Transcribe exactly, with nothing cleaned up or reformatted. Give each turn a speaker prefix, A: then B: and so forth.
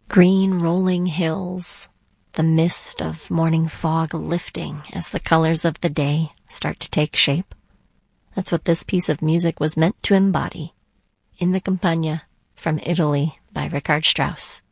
A: Green rolling hills, the mist of morning fog lifting as the colors of the day start to take shape. That's what this piece of music was meant to embody. In the Campagna, from Italy by Richard Strauss.